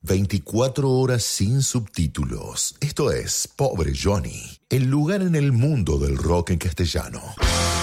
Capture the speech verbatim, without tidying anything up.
veinticuatro horas sin subtítulos. Esto es Pobre Johnny, el lugar en el mundo del rock en castellano.